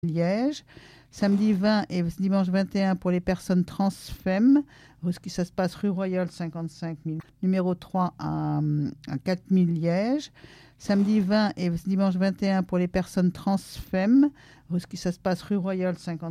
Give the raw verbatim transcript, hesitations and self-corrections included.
Liège. Samedi vingt et dimanche vingt et un pour les personnes transfemmes. Ça se passe rue Royale cinquante-cinq mille. Numéro trois à, à quatre mille Liège. Samedi vingt et dimanche vingt et un pour les personnes transfemmes. Ça se passe rue Royale cinquante